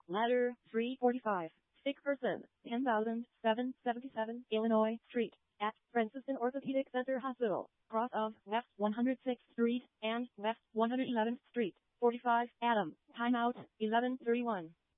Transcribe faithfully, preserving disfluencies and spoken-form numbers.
Ladder three forty-five. Sick person, ten thousand seven hundred seventy-seven Illinois Street, at Franciscan Orthopedic Center Hospital, cross of West one hundred sixth Street and West one hundred eleventh Street, forty-five Adam, timeout, eleven thirty-one.